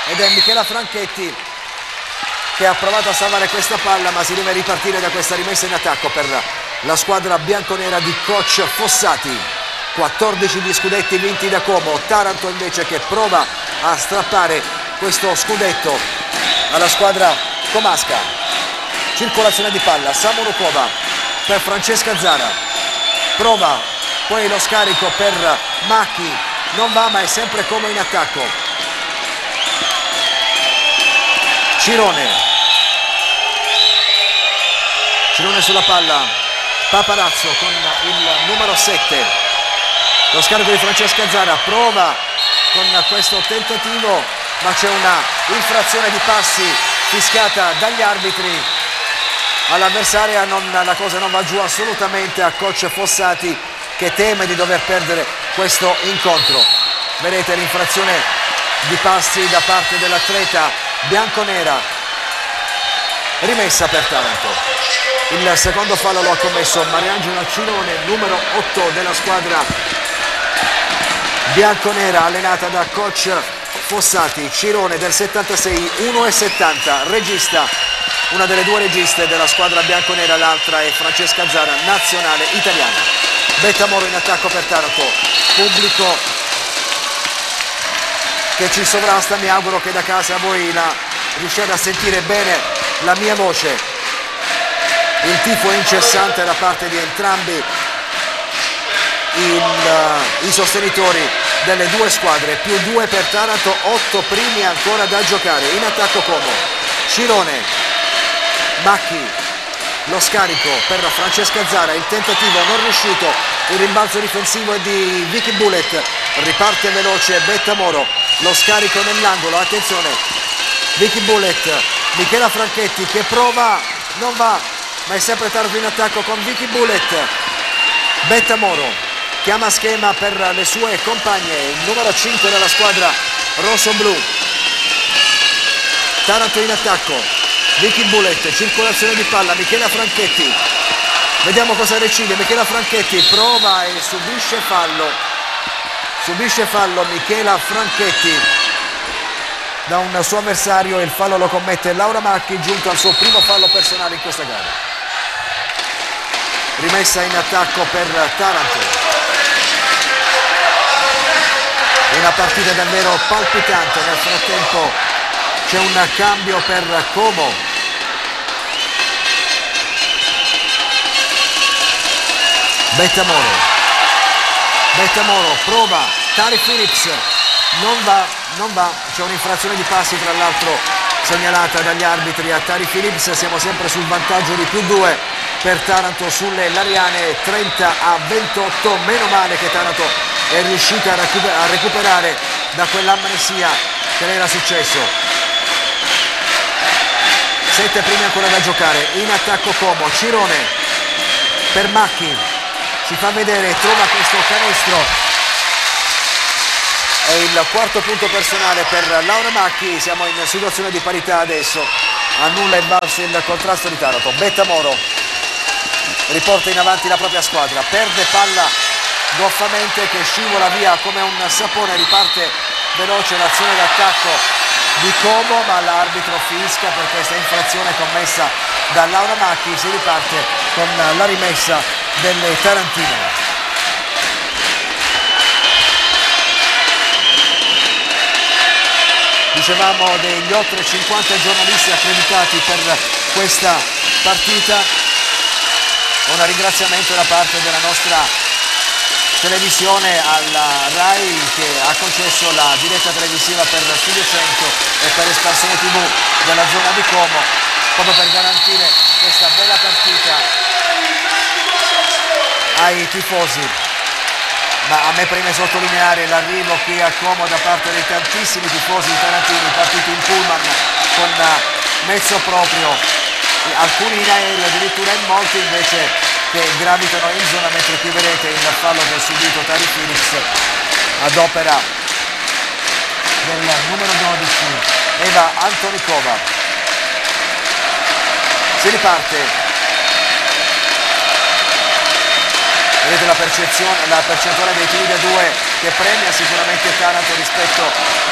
ed è Michela Franchetti che ha provato a salvare questa palla, ma si deve ripartire da questa rimessa in attacco per la squadra bianconera di coach Fossati. 14 di scudetti vinti da Como, Taranto invece che prova a strappare questo scudetto alla squadra comasca. Circolazione di palla, Samorukova per Francesca Zara, prova poi lo scarico per Macchi, non va, ma è sempre Como in attacco. Cirone sulla palla, Paparazzo con il numero 7, lo scarico di Francesca Zara, prova con questo tentativo, ma c'è una infrazione di passi fischiata dagli arbitri all'avversaria. La cosa non va giù assolutamente a coach Fossati, che teme di dover perdere questo incontro. Vedete l'infrazione di passi da parte dell'atleta bianconera, rimessa per Taranto. Il secondo fallo lo ha commesso Mariangela Cirone, numero 8 della squadra bianconera allenata da coach Fossati. Cirone del 76, 1,70, regista, una delle due registe della squadra bianconera, l'altra è Francesca Zara, nazionale italiana. Bettamoro in attacco per Taranto, pubblico che ci sovrasta, mi auguro che da casa voi riusciate a sentire bene la mia voce. Il tifo è incessante da parte di entrambi i sostenitori delle due squadre, più 2 per Taranto, 8 primi ancora da giocare. In attacco Como, Cirone, Macchi, lo scarico per Francesca Zara, il tentativo non riuscito, il rimbalzo difensivo è di Vicky Bullet, riparte veloce Bettamoro, lo scarico nell'angolo, attenzione, Vicky Bullet, Michela Franchetti che prova, non va, ma è sempre tardo in attacco con Vicky Bullet. Bettamoro chiama schema per le sue compagne, il numero 5 della squadra rosso-blu. Taranto in attacco, Vicky Bullet, circolazione di palla, Michela Franchetti, vediamo cosa decide. Michela Franchetti prova e subisce fallo Michela Franchetti da un suo avversario, il fallo lo commette Laura Macchi, giunto al suo primo fallo personale in questa gara. Rimessa in attacco per Taranto, una partita davvero palpitante. Nel frattempo c'è un cambio per Como, Bettamoro prova, Tari Phillips, non va, c'è un'infrazione di passi tra l'altro segnalata dagli arbitri a Tari Phillips. Siamo sempre sul vantaggio di più 2 per Taranto sulle Lariane, 30-28, meno male che Taranto è riuscita a recuperare da quell'amnesia che le era successo. 7 primi ancora da giocare. In attacco Como, Cirone per Macchi, si fa vedere, trova questo canestro, è il quarto punto personale per Laura Macchi. Siamo in situazione di parità adesso, a nulla è valso il contrasto di Taranto. Bettamoro riporta in avanti la propria squadra, perde palla goffamente che scivola via come un sapone, riparte veloce l'azione d'attacco di Como, ma l'arbitro fischia per questa infrazione commessa da Laura Macchi. Si riparte con la rimessa delle tarantine. Dicevamo degli oltre 50 giornalisti accreditati per questa partita. Un ringraziamento da parte della nostra televisione alla RAI, che ha concesso la diretta televisiva per Studio 100 e per Espansione TV della zona di Como, proprio per garantire questa bella partita ai tifosi. Ma a me preme sottolineare l'arrivo qui a Como da parte dei tantissimi tifosi tarantini, partiti in pullman con mezzo proprio, alcuni in aereo, addirittura in molti invece che gravitano in zona, mentre qui vedete il fallo che ha subito Tari Phillips ad opera del numero 12 Eva Antonikova. Si riparte. Vedete la percentuale dei tiri da 2 che premia sicuramente Taranto rispetto